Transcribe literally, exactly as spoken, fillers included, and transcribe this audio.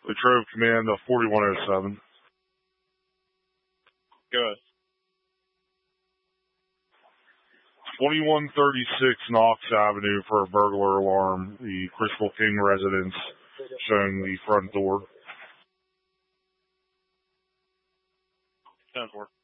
Latrobe Command to forty-one oh seven. Good. twenty-one thirty-six Knox Avenue for a burglar alarm. The Crystal King residence showing the front door. ten four.